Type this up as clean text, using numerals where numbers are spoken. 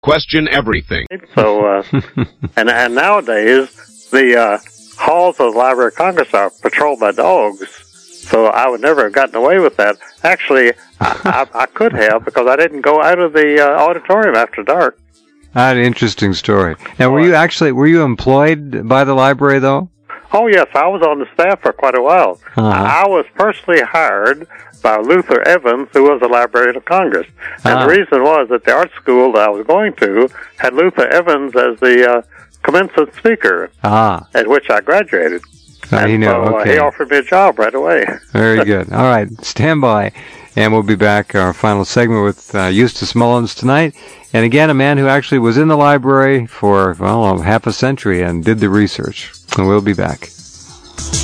Question everything. So, and nowadays, the halls of the Library of Congress are patrolled by dogs. So I would never have gotten away with that. Actually, I could have, because I didn't go out of the auditorium after dark. An interesting story. Now, were you employed by the library, though? Oh, yes, I was on the staff for quite a while. I was personally hired by Luther Evans, who was a Librarian of Congress. And the reason was that the art school that I was going to had Luther Evans as the commencement speaker, at which I graduated. He offered me a job right away. Very good. All right, stand by, and we'll be back, our final segment with Eustace Mullins tonight. And again, a man who actually was in the library for, half a century and did the research. And we'll be back.